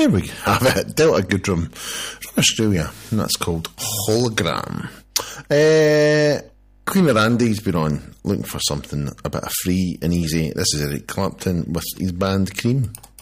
There we have it. Delta Goodrum from Australia, and that's called Hologram. Queen of Randy's been on looking for something a bit of free and easy. This is Eric Clapton with his band Cream.